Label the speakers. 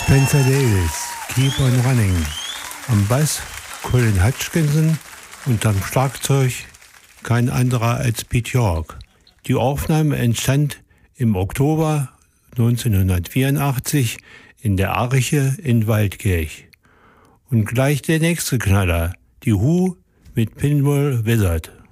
Speaker 1: Spencer Davis, Keep on Running. Am Bass Colin Hutchinson und am Schlagzeug kein anderer als Pete York. Die Aufnahme entstand im Oktober 1984 in der Arche in Waldkirch. Und gleich der nächste Knaller, die Who mit Pinball Wizard.